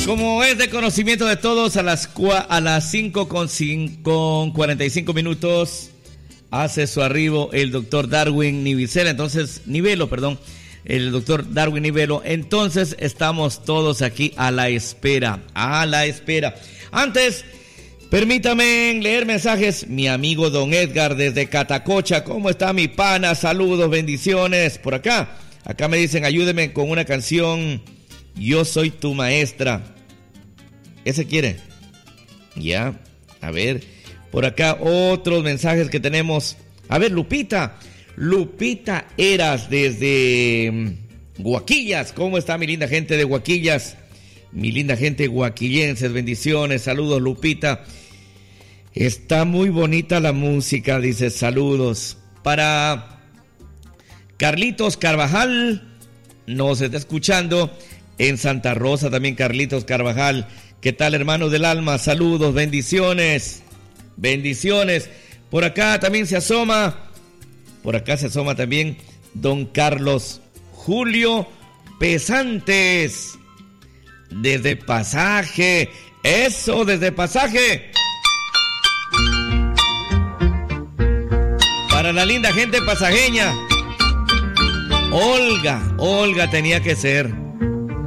Como es de conocimiento de todos, a las 5:45 minutos hace su arribo el doctor Darwin Nivelo, el doctor Darwin Nivelo. Entonces estamos todos aquí a la espera. Antes, permítame leer mensajes. Mi amigo don Edgar desde Catacocha, ¿cómo está mi pana? Saludos, bendiciones. Por acá me dicen, ayúdeme con una canción, Yo soy tu maestra. ¿Ese quiere? Ya, a ver, por acá otros mensajes que tenemos. A ver, Lupita Eras desde Guaquillas. ¿Cómo está mi linda gente de Guaquillas? Mi linda gente guaquillenses, bendiciones, saludos Lupita. Está muy bonita la música, dice, saludos. Para Carlitos Carvajal, nos está escuchando en Santa Rosa también Carlitos Carvajal. ¿Qué tal, hermanos del alma? Saludos, bendiciones. Por acá también se asoma también don Carlos Julio Pesantes desde Pasaje. Eso, desde Pasaje. Para la linda gente pasajeña. Olga tenía que ser.